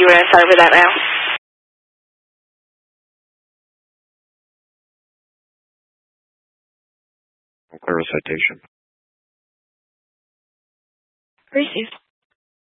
you were going to start over that now. Clear a citation. Received.